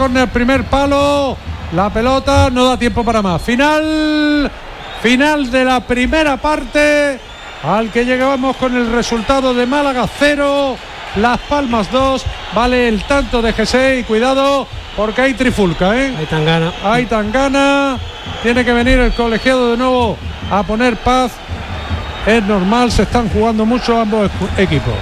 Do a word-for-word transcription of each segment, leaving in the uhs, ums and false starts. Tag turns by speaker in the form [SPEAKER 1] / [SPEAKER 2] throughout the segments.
[SPEAKER 1] córner, primer palo, la pelota, no da tiempo para más. Final, final de la primera parte, al que llegamos con el resultado de Málaga cero, Las Palmas dos. Vale el tanto de G seis y cuidado porque hay trifulca, ¿eh?
[SPEAKER 2] Hay tangana.
[SPEAKER 1] Hay tangana. Tiene que venir el colegiado de nuevo a poner paz. Es normal, se están jugando mucho ambos equipos.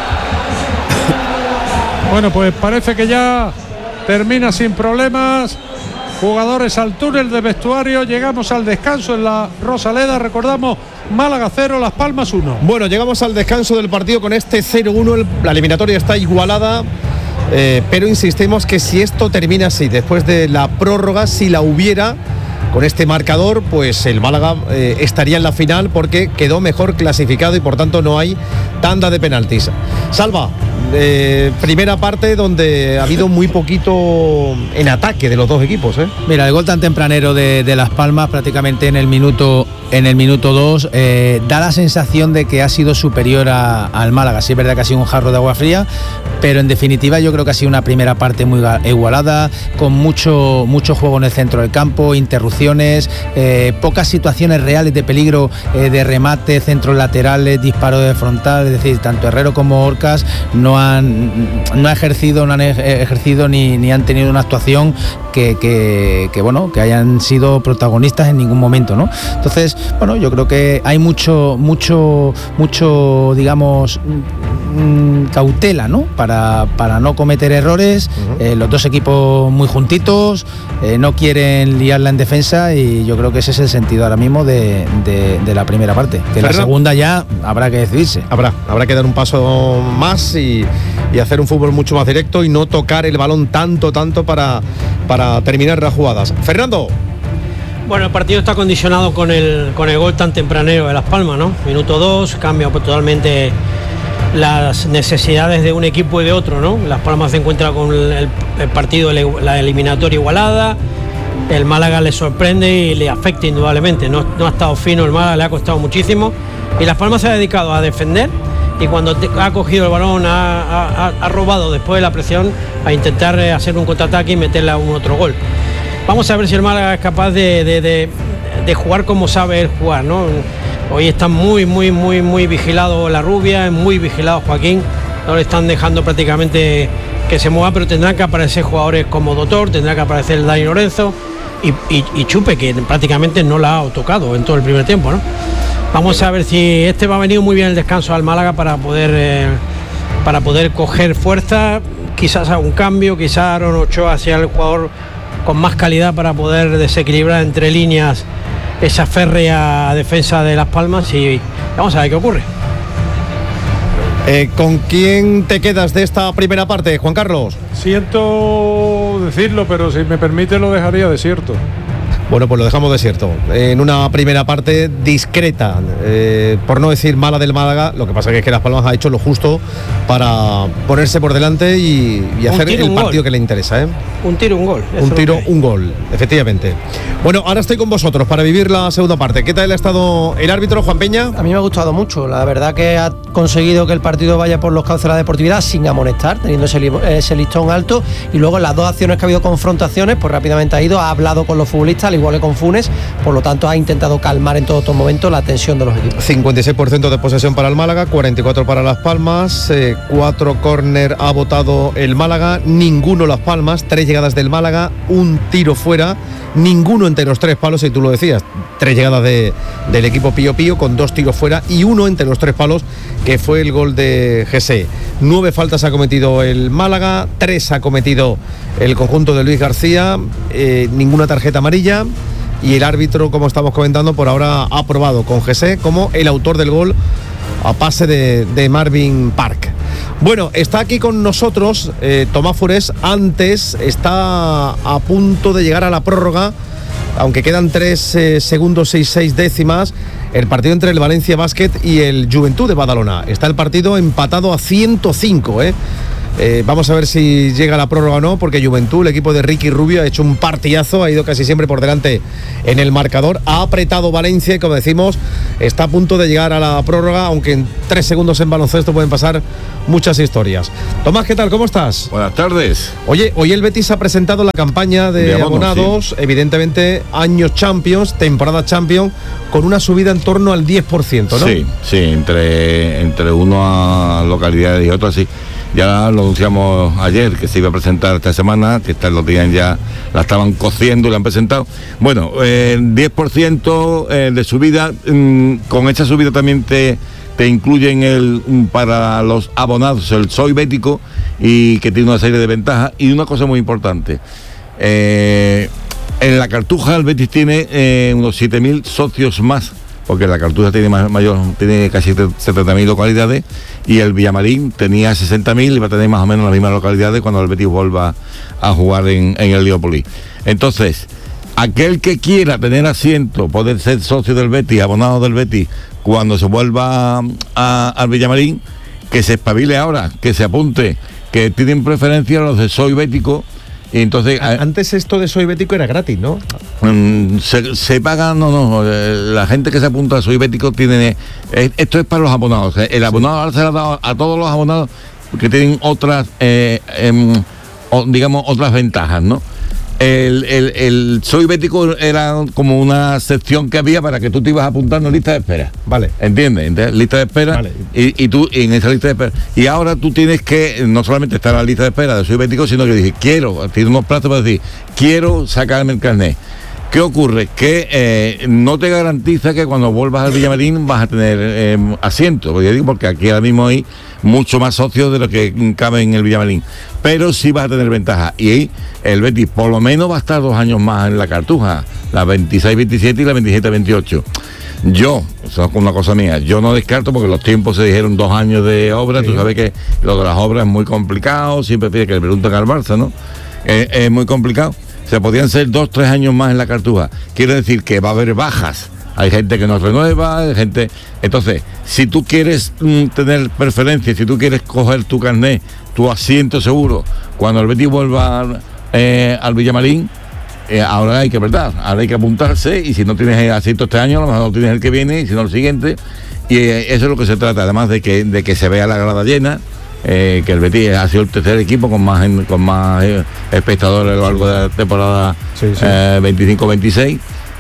[SPEAKER 1] Bueno, pues parece que ya termina sin problemas. Jugadores al túnel de vestuario. Llegamos al descanso en la Rosaleda. Recordamos, Málaga cero, Las Palmas uno.
[SPEAKER 3] Bueno, llegamos al descanso del partido con este cero uno. La eliminatoria está igualada. Eh, pero insistimos que si esto termina así, después de la prórroga, si la hubiera, con este marcador, pues el Málaga eh, estaría en la final porque quedó mejor clasificado y por tanto no hay tanda de penaltis. Salva, eh, primera parte donde ha habido muy poquito en ataque de los dos equipos, ¿eh?
[SPEAKER 4] Mira, el gol tan tempranero de, de Las Palmas, prácticamente en el minuto en el minuto dos, eh, da la sensación de que ha sido superior a, al Málaga. Sí es verdad que ha sido un jarro de agua fría, pero en definitiva yo creo que ha sido una primera parte muy igualada, con mucho, mucho juego en el centro del campo, interrupciones, eh, pocas situaciones reales de peligro, eh, de remate, centros laterales, disparos de frontal. Es decir, tanto Herrero como Orcas no han, no han ejercido, no han ejercido ni, ni han tenido una actuación que, que, que, bueno, que hayan sido protagonistas en ningún momento, ¿no? Entonces, bueno, yo creo que hay mucho, mucho, mucho, digamos, mmm, cautela, ¿no? Para, para no cometer errores. Uh-huh. Eh, los dos equipos muy juntitos, eh, no quieren liarla en defensa y yo creo que ese es el sentido ahora mismo de, de, de la primera parte. Que Fernando, la segunda ya habrá que decidirse.
[SPEAKER 3] Habrá, habrá que dar un paso más y, y hacer un fútbol mucho más directo y no tocar el balón tanto, tanto para, para terminar las jugadas. Fernando.
[SPEAKER 2] Bueno, el partido está condicionado con el, con el gol tan tempranero de Las Palmas, ¿no? Minuto dos, cambia totalmente las necesidades de un equipo y de otro, ¿no? Las Palmas se encuentra con el, el partido, la eliminatoria igualada. El Málaga le sorprende y le afecta indudablemente. No, no ha estado fino el Málaga, le ha costado muchísimo. Y Las Palmas se ha dedicado a defender y cuando te, ha cogido el balón, ha, ha, ha robado después de la presión a intentar hacer un contraataque y meterle a un otro gol. Vamos a ver si el Málaga es capaz de, de, de, de jugar como sabe él jugar, ¿no? Hoy está muy, muy, muy, muy vigilado la Rubia, muy vigilado Joaquín. No le están dejando prácticamente que se mueva, pero tendrán que aparecer jugadores como Doctor, tendrá que aparecer el Dani Lorenzo y, y, y Chupe, que prácticamente no la ha tocado en todo el primer tiempo, ¿no? Vamos a ver si este va a venir muy bien el descanso al Málaga para poder, eh, para poder coger fuerza, quizás a un cambio, quizás Aaron Ochoa sea el jugador con más calidad para poder desequilibrar entre líneas esa férrea defensa de Las Palmas y vamos a ver qué ocurre.
[SPEAKER 3] Eh, ¿Con quién te quedas de esta primera parte, Juan Carlos?
[SPEAKER 1] Siento decirlo, pero si me permite lo dejaría desierto.
[SPEAKER 3] Bueno, pues lo dejamos desierto. En una primera parte discreta, eh, por no decir mala del Málaga. Lo que pasa es que Las Palmas ha hecho lo justo para ponerse por delante y, y hacer
[SPEAKER 2] tiro,
[SPEAKER 3] el partido
[SPEAKER 2] gol.
[SPEAKER 3] que le interesa, ¿eh?
[SPEAKER 2] Un tiro, un gol.
[SPEAKER 3] Un tiro, un gol, efectivamente. Bueno, ahora estoy con vosotros para vivir la segunda parte. ¿Qué tal ha estado el árbitro, Juan Peña?
[SPEAKER 5] A mí me ha gustado mucho. La verdad que ha conseguido que el partido vaya por los cauces de la deportividad sin amonestar, teniendo ese, li ese listón alto. Y luego en las dos acciones que ha habido confrontaciones, pues rápidamente ha ido, ha hablado con los futbolistas, al igual que con Funes. Por lo tanto, ha intentado calmar en todos estos momentos la tensión de los equipos.
[SPEAKER 3] cincuenta y seis por ciento de posesión para el Málaga, cuarenta y cuatro para Las Palmas, eh, cuatro córner ha votado el Málaga, ninguno Las Palmas, tres llegadas del Málaga, un tiro fuera, ninguno entre los tres palos, y tú lo decías, tres llegadas de, del equipo Pío Pío con dos tiros fuera y uno entre los tres palos, que fue el gol de G S. Nueve faltas ha cometido el Málaga, tres ha cometido el conjunto de Luis García, eh, ninguna tarjeta amarilla. Y el árbitro, como estamos comentando, por ahora ha aprobado con G S como el autor del gol a pase de, de Marvin Park. Bueno, está aquí con nosotros eh, Tomás Fures. Antes está a punto de llegar a la prórroga, aunque quedan tres eh, segundos y seis décimas, el partido entre el Valencia Basket y el Juventud de Badalona. Está el partido empatado a ciento cinco, ¿eh? Eh, vamos a ver si llega la prórroga o no, porque Juventud, el equipo de Ricky Rubio, ha hecho un partidazo, ha ido casi siempre por delante en el marcador, ha apretado Valencia y, como decimos, está a punto de llegar a la prórroga, aunque en tres segundos en baloncesto pueden pasar muchas historias. Tomás, ¿qué tal? ¿Cómo estás?
[SPEAKER 6] Buenas tardes.
[SPEAKER 3] Oye, hoy el Betis ha presentado la campaña de, de abonos, abonados, sí. Evidentemente años Champions, temporada Champions, con una subida en torno al diez por ciento, ¿no?
[SPEAKER 6] Sí, sí, entre, entre unas localidades y otras, sí. Ya lo anunciamos ayer, que se iba a presentar esta semana, que esta lo tenían ya, la estaban cociendo y la han presentado. Bueno, eh, diez por ciento eh, de subida, mmm, con esa subida también te, te incluyen el, para los abonados el Soy Bético, y que tiene una serie de ventajas. Y una cosa muy importante, eh, en la Cartuja el Betis tiene eh, unos siete mil socios más, porque la Cartuja tiene más, mayor, tiene casi setenta mil localidades, y el Villamarín tenía sesenta mil y va a tener más o menos las mismas localidades cuando el Betis vuelva a jugar en, en el Leópolis. Entonces, aquel que quiera tener asiento, poder ser socio del Betis, abonado del Betis, cuando se vuelva a, a, al Villamarín, que se espabile ahora, que se apunte, que tienen preferencia los de Soy Bético. Y entonces,
[SPEAKER 3] antes esto de Soy Bético era gratis, ¿no?
[SPEAKER 6] Se, se paga, no, no, la gente que se apunta a Soy Bético tiene, esto es para los abonados. El abonado ahora se lo ha dado a todos los abonados que tienen otras, eh, eh, digamos, otras ventajas, ¿no? El, el, el Soy Bético era como una sección que había para que tú te ibas apuntando en lista de espera.
[SPEAKER 3] Vale.
[SPEAKER 6] ¿Entiendes? ¿Entiendes? Lista de espera. Vale. Y, y tú y en esa lista de espera. Y ahora tú tienes que no solamente estar en la lista de espera de Soy Bético, sino que dije, quiero, tiene unos plazos para decir, quiero sacarme el carnet. ¿Qué ocurre? Que eh, no te garantiza que cuando vuelvas al Villamarín vas a tener eh, asiento, porque aquí ahora mismo hay mucho más socios de lo que cabe en el Villamarín, pero sí vas a tener ventaja, y ahí el Betis por lo menos va a estar dos años más en la Cartuja, la veintiséis veintisiete y la veintisiete veintiocho. Yo, eso es una cosa mía, yo no descarto, porque los tiempos se dijeron dos años de obra, sí. Tú sabes que lo de las obras es muy complicado, siempre pide que le pregunten al Barça, ¿no? Eh, es muy complicado. Se podían ser dos, tres años más en la Cartuja. Quiere decir que va a haber bajas. Hay gente que no renueva, hay gente... Entonces, si tú quieres mm, tener preferencia, si tú quieres coger tu carnet, tu asiento seguro, cuando el Betis vuelva eh, al Villamarín, eh, ahora hay que, ¿verdad? Ahora hay que apuntarse, y si no tienes asiento este año, a lo mejor no tienes el que viene, y si no el siguiente. Y eh, eso es lo que se trata, además de que, de que se vea la grada llena. Eh, que el Betis ha sido el tercer equipo con más con más eh, espectadores a lo largo de la temporada, sí, sí. eh, veinticinco veintiséis,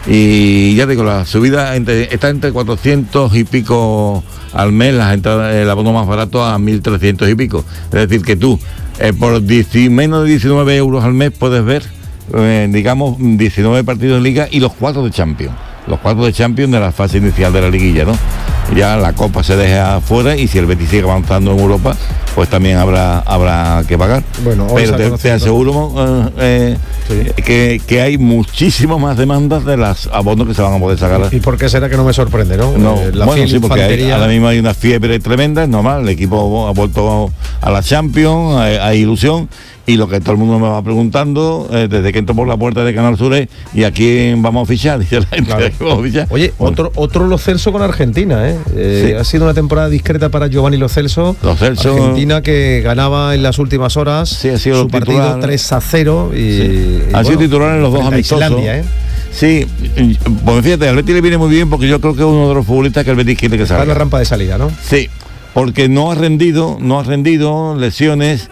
[SPEAKER 6] y ya digo, la subida entre, está entre cuatrocientos y pico al mes, las entradas, el abono más barato a mil trescientos y pico. Es decir, que tú eh, por diez, menos de diecinueve euros al mes puedes ver, eh, digamos, diecinueve partidos de Liga y los cuatro de Champions. Los cuatro de Champions de la fase inicial de la liguilla, ¿no? Ya la Copa se deja afuera, y si el Betis sigue avanzando en Europa, pues también habrá habrá que pagar. Bueno, pero te, te aseguro eh, eh, sí. que, que hay muchísimas más demandas de las abonos que se van a poder sacar.
[SPEAKER 3] ¿Y por qué será que no me sorprende, no?
[SPEAKER 6] no eh, la bueno, sí, porque hay, ahora mismo hay una fiebre tremenda, es normal, el equipo ha vuelto a la Champions, hay, hay ilusión. Y lo que todo el mundo me va preguntando eh, desde que entro por la puerta de Canal Sur es, ¿y a quién vamos a fichar? Dice la gente, claro. Vamos a fichar.
[SPEAKER 3] Oye, bueno. otro otro Lo Celso con Argentina, ¿eh? eh sí. Ha sido una temporada discreta para Giovanni Lo Celso.
[SPEAKER 6] Lo Celso.
[SPEAKER 3] Argentina, que ganaba en las últimas horas,
[SPEAKER 6] sí, ha sido
[SPEAKER 3] su partido titular, tres a cero. Y,
[SPEAKER 6] sí.
[SPEAKER 3] y,
[SPEAKER 6] ha bueno, sido titular en los dos amistosos. Islandia, ¿eh? Sí, pues fíjate, al Betis le viene muy bien, porque yo creo que es uno de los futbolistas que el Betis quiere que salga.
[SPEAKER 3] Está en la rampa de salida, ¿no?
[SPEAKER 6] Sí, porque no ha rendido, no ha rendido, lesiones.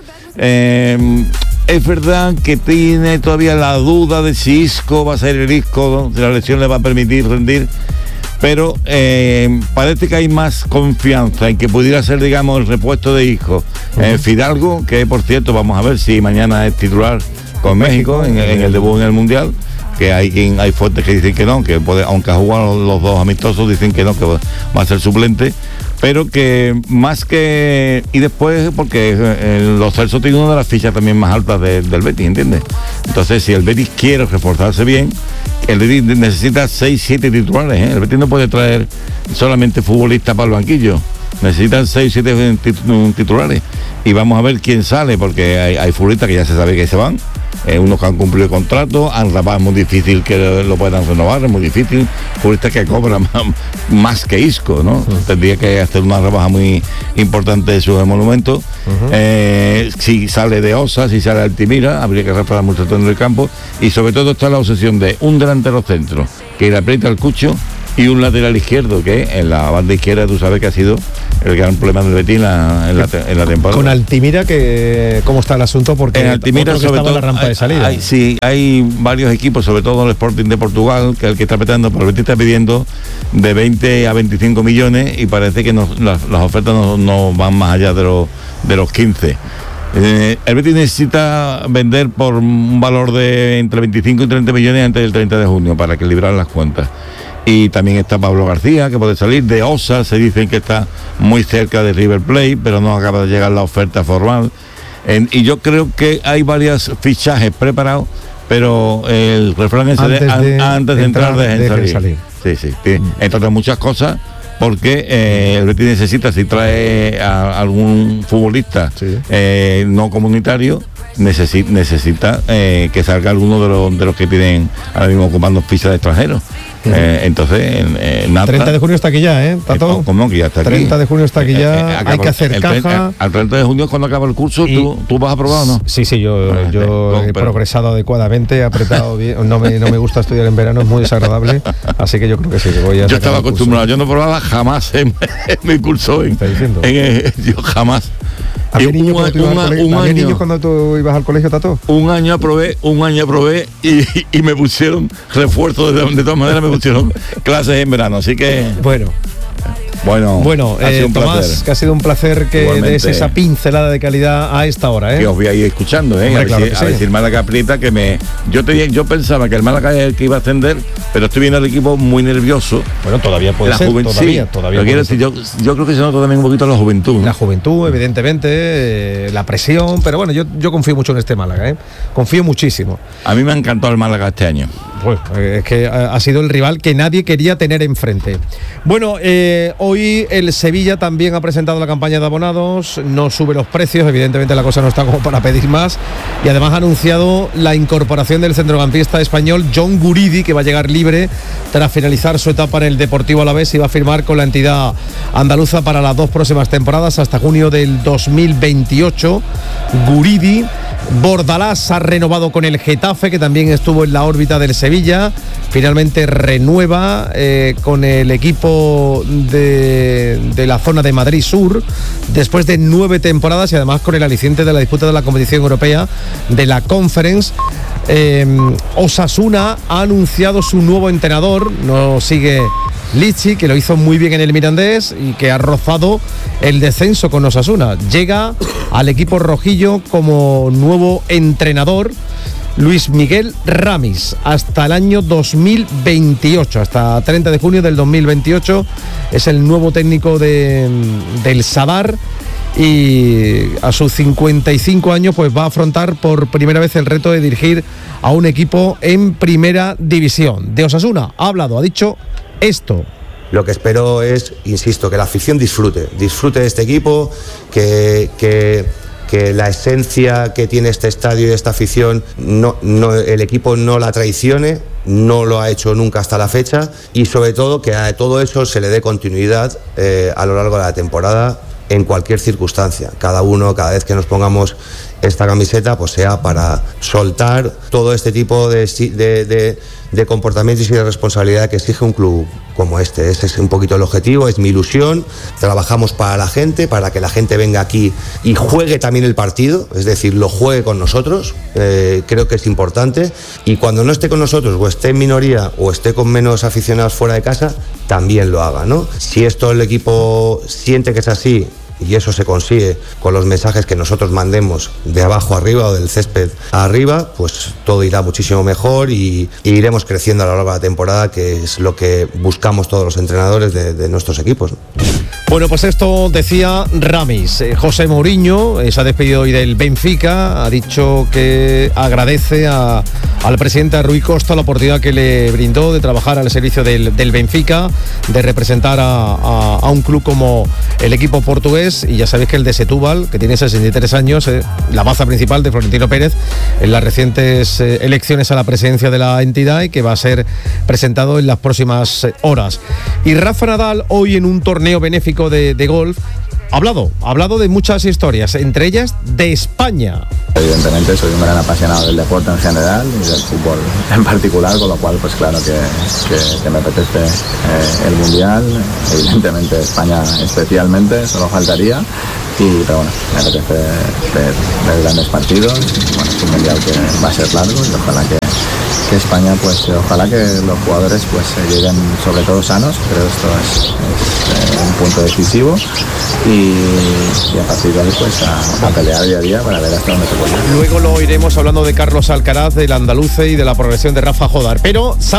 [SPEAKER 6] Eh, es verdad que tiene todavía la duda de si Isco va a ser el Isco, si la lesión le va a permitir rendir, pero eh, parece que hay más confianza en que pudiera ser, digamos, el repuesto de Isco. Uh-huh. eh, Fidalgo, que por cierto vamos a ver si mañana es titular con México, México en, en el debut en el Mundial, que hay quien hay fuentes que dicen que no, que puede, aunque ha jugado los dos amistosos, dicen que no, que va a ser suplente. Pero que más que... Y después, porque eh, Lo Celso tiene una de las fichas también más altas de, del Betis, ¿entiendes? Entonces, si el Betis quiere reforzarse bien, el Betis necesita seis siete titulares, ¿eh? El Betis no puede traer solamente futbolistas para el banquillo. Necesitan seis siete titulares. Y vamos a ver quién sale, porque hay, hay futbolistas que ya se sabe que se van. eh, unos que han cumplido el contrato, Anrabá es muy difícil que lo puedan renovar, es muy difícil, futbolista que cobra más, más que Isco, ¿no? Uh-huh. Tendría que hacer una rebaja muy importante de sus monumentos. Uh-huh. Eh, si sale de Osa, si sale de Altimira, habría que reparar mucho en el campo, y sobre todo está la obsesión de un delantero centro que le aprieta el cucho y un lateral izquierdo que en la banda izquierda tú sabes que ha sido el gran problema del Betis en la, en la, en la temporada.
[SPEAKER 3] Con Altimira, que ¿cómo está el asunto? Porque
[SPEAKER 6] en Altimira sobre todo
[SPEAKER 3] la rampa
[SPEAKER 6] hay,
[SPEAKER 3] de salida.
[SPEAKER 6] Hay, sí, hay varios equipos, sobre todo el Sporting de Portugal, que es el que está petando, pero el Betis está pidiendo de veinte a veinticinco millones y parece que no, las, las ofertas no, no van más allá de los, de los quince. Eh, el Betis necesita vender por un valor de entre veinticinco y treinta millones antes del treinta de junio para equilibrar las cuentas. Y también está Pablo García, que puede salir de Osa, se dicen que está muy cerca de River Plate, pero no acaba de llegar la oferta formal. En, y yo creo que hay varios fichajes preparados, pero el refrán es
[SPEAKER 3] antes de,
[SPEAKER 6] de, antes de entrar, entrar dejen salir. salir. Sí, sí, sí. Mm. Entre otras muchas cosas, porque eh, el Betis necesita, si trae a algún futbolista sí. eh, no comunitario, necesita, necesita eh, que salga alguno de los, de los que tienen ahora mismo ocupando fichas de extranjeros. Uh-huh. Eh, entonces, eh, Nata,
[SPEAKER 3] treinta de junio está aquí ya, ¿eh?
[SPEAKER 6] ¿Tato? ¿Cómo que ya está aquí?
[SPEAKER 3] treinta de junio está aquí ya, eh, eh, hay que hacer el, caja.
[SPEAKER 6] El, al treinta de junio es cuando acaba el curso, y, ¿tú, ¿tú vas aprobado o no?
[SPEAKER 3] Sí, sí, yo, ah, yo no, he pero... progresado adecuadamente, he apretado bien, no me, no me gusta estudiar en verano, es muy desagradable, así que yo creo que sí, que voy a
[SPEAKER 6] yo estaba acostumbrado, yo no probaba jamás en, en mi curso, en, en, en, yo jamás.
[SPEAKER 3] ¿Había niños cuando, niño cuando tú ibas al colegio, Tato?
[SPEAKER 6] Un año aprobé, un año aprobé y, y me pusieron refuerzo, de, de todas maneras me pusieron clases en verano, así que...
[SPEAKER 3] Bueno.
[SPEAKER 6] Bueno,
[SPEAKER 3] bueno eh, Tomás, que ha sido un placer que des esa pincelada de calidad a esta hora, ¿eh?
[SPEAKER 6] Que os voy a ir escuchando, ¿eh? Hombre, a, claro ver si, a ver si el Málaga aprieta, que me... Yo te, yo pensaba que el Málaga es el que iba a ascender, pero estoy viendo al equipo muy nervioso.
[SPEAKER 3] Bueno, todavía puede
[SPEAKER 6] la
[SPEAKER 3] ser,
[SPEAKER 6] juventud,
[SPEAKER 3] todavía,
[SPEAKER 6] sí,
[SPEAKER 3] todavía
[SPEAKER 6] puede ser. Yo, yo creo que se nota también un poquito la juventud.
[SPEAKER 3] La juventud, evidentemente, eh, la presión, pero bueno, yo, yo confío mucho en este Málaga, ¿eh? Confío muchísimo.
[SPEAKER 6] A mí me ha encantado el Málaga este año.
[SPEAKER 3] Pues es que ha sido el rival que nadie quería tener enfrente. Bueno, eh, hoy el Sevilla también ha presentado la campaña de abonados, no sube los precios, evidentemente la cosa no está como para pedir más, y además ha anunciado la incorporación del centrocampista español John Guridi, que va a llegar libre tras finalizar su etapa en el Deportivo Alavés y va a firmar con la entidad andaluza para las dos próximas temporadas hasta junio del dos mil veintiocho. Guridi. Bordalás ha renovado con el Getafe, que también estuvo en la órbita del Sevilla. Finalmente renueva eh, con el equipo de, de la zona de Madrid Sur después de nueve temporadas y además con el aliciente de la disputa de la competición europea de la Conference. eh, Osasuna ha anunciado su nuevo entrenador, no sigue Lichi, que lo hizo muy bien en el Mirandés y que ha rozado el descenso con Osasuna. Llega al equipo rojillo como nuevo entrenador Luis Miguel Ramis hasta el año dos mil veintiocho, hasta treinta de junio del dos mil veintiocho es el nuevo técnico de, del Sadar, y a sus cincuenta y cinco años pues va a afrontar por primera vez el reto de dirigir a un equipo en primera división. De Osasuna ha hablado, ha dicho esto.
[SPEAKER 7] Lo que espero es, insisto, que la afición disfrute, disfrute de este equipo, que, que, que la esencia que tiene este estadio y esta afición, no, no, el equipo no la traicione, no lo ha hecho nunca hasta la fecha, y sobre todo que a todo eso se le dé continuidad eh, a lo largo de la temporada en cualquier circunstancia. Cada uno, cada vez que nos pongamos esta camiseta, pues sea para soltar todo este tipo de, de, de, de comportamientos y de responsabilidad que exige un club como este. Ese es un poquito el objetivo, es mi ilusión. Trabajamos para la gente, para que la gente venga aquí y juegue también el partido, es decir, lo juegue con nosotros. Eh, creo que es importante, y cuando no esté con nosotros, o esté en minoría o esté con menos aficionados fuera de casa, también lo haga, ¿no? Si esto el equipo siente que es así, y eso se consigue con los mensajes que nosotros mandemos de abajo arriba o del césped arriba, pues todo irá muchísimo mejor y, y iremos creciendo a lo largo de la temporada, que es lo que buscamos todos los entrenadores de, de nuestros equipos, ¿no?
[SPEAKER 3] Bueno, pues esto decía Ramis. Eh, José Mourinho eh, se ha despedido hoy del Benfica, ha dicho que agradece a, al presidente Rui Costa la oportunidad que le brindó de trabajar al servicio del, del Benfica, de representar a, a, a un club como el equipo portugués. Y ya sabéis que el de Setúbal, que tiene sesenta y tres años, eh, la baza principal de Florentino Pérez en las recientes eh, elecciones a la presidencia de la entidad, y que va a ser presentado en las próximas eh, horas. Y Rafa Nadal, hoy en un torneo benéfico de, de golf, ha hablado, ha hablado de muchas historias, entre ellas de España.
[SPEAKER 8] Evidentemente soy un gran apasionado del deporte en general y del fútbol en particular, con lo cual pues claro que, que, que me apetece eh, el Mundial, evidentemente España especialmente, solo faltaría, y, pero bueno, me apetece ver, ver grandes partidos. Bueno, es un Mundial que va a ser largo y ojalá que que España, pues ojalá que los jugadores pues lleguen sobre todo sanos. Creo que esto es, es eh, un punto decisivo y, y a partir de ahí pues a, a pelear día a día para ver hasta dónde se puede.
[SPEAKER 3] Luego lo iremos hablando de Carlos Alcaraz, del andaluce y de la progresión de Rafa Jodar, pero